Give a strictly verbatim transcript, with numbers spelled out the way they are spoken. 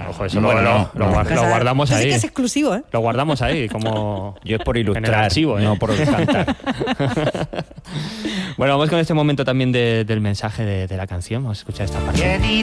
Ojo, eso Bueno, lo, no, lo, no. lo, guard- lo guardamos Ese ahí. que es exclusivo, ¿eh? Lo guardamos ahí, como... Yo es por en el ilustrar, archivo, ¿eh? no por cantar. Bueno, vamos con este momento también de- del mensaje de, de la canción. Vamos a escuchar esta parte.